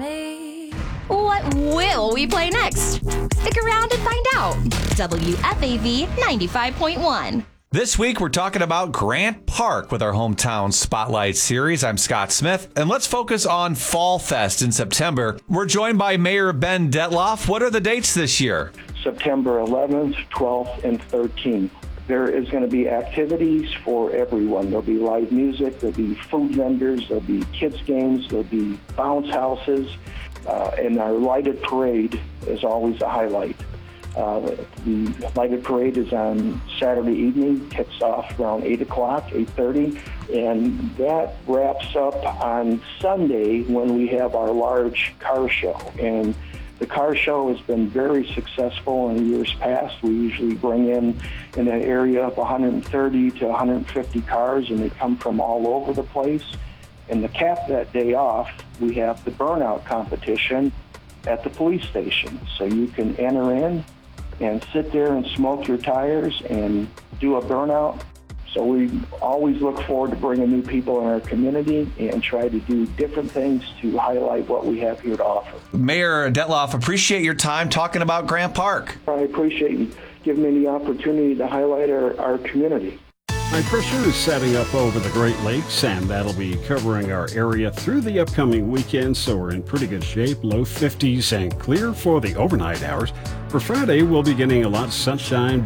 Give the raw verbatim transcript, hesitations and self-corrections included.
me. What will we play next? Stick around and find out. W F A V ninety-five point one. This week, we're talking about Grant Park with our Hometown Spotlight series. I'm Scott Smith, and let's focus on Fall Fest in September. We're joined by Mayor Ben Detloff. What are the dates this year? September eleventh, twelfth, and thirteenth. There is going to be activities for everyone. There'll be live music, there'll be food vendors, there'll be kids' games, there'll be bounce houses, uh, and our lighted parade is always a highlight. Uh, the lighted parade is on Saturday evening, kicks off around eight o'clock, eight thirty, and that wraps up on Sunday when we have our large car show. And the car show has been very successful in years past. We usually bring in in an area of one hundred thirty to one hundred fifty cars, and they come from all over the place. And to cap that day off, we have the burnout competition at the police station. So you can enter in and sit there and smoke your tires and do a burnout. So we always look forward to bringing new people in our community and try to do different things to highlight what we have here to offer. Mayor Detloff, appreciate your time talking about Grant Park. I appreciate you giving me the opportunity to highlight our, our community. High pressure is setting up over the Great Lakes, and that'll be covering our area through the upcoming weekend, so we're in pretty good shape. Low fifties and clear for the overnight hours. For Friday, we'll be getting a lot of sunshine.